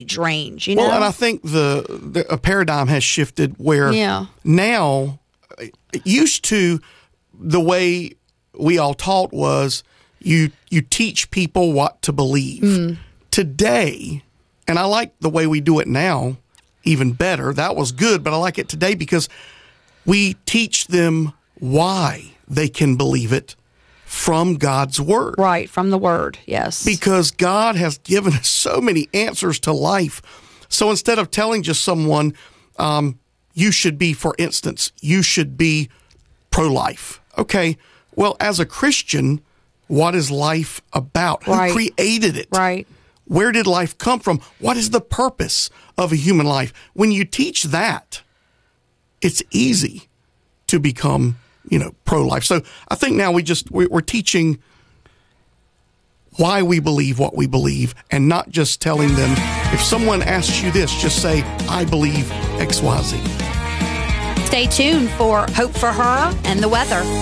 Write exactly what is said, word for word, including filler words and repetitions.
range, you know? Well, and I think the, the a paradigm has shifted where yeah. now, used to, the way we all taught was you you teach people what to believe. Mm. Today, and I like the way we do it now even better. That was good, but I like it today because we teach them why they can believe it from God's Word. Right, from the Word, yes. Because God has given us so many answers to life. So instead of telling just someone, um, you should be, for instance, you should be pro-life. Okay, well, as a Christian, what is life about? Right. Who created it? Right. Where did life come from? What is the purpose of a human life? When you teach that, it's easy to become, you know, pro-life. So I think now we just, we're teaching why we believe what we believe and not just telling them, if someone asks you this, just say, I believe X Y Z. Stay tuned for Hope for Her and the weather.